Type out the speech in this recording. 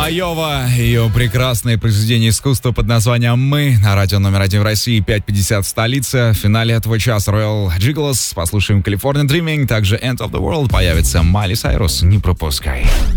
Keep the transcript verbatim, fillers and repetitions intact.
Айова, ее прекрасное произведение искусства под названием «Мы» на радио номер один в России, пять пятьдесят в столице. В финале этого часа Royal Gigolos, послушаем California Dreaming, также End of the World, появится Майли Сайрус, не пропускай.